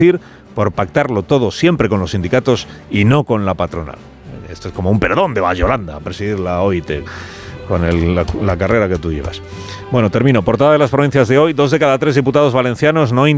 por pactarlo todo siempre con los sindicatos y no con la patronal. Esto es como un perdón de Yolanda a presidir la OIT con la carrera que tú llevas. Bueno, termino. Portada de Las Provincias de hoy: 2 de cada 3 diputados valencianos no